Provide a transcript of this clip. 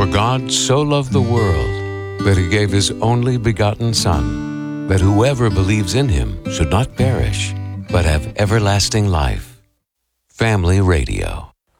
God so loved the world that he gave his only begotten Son, that whoever believes in him should not perish, but have everlasting life. Family Radio.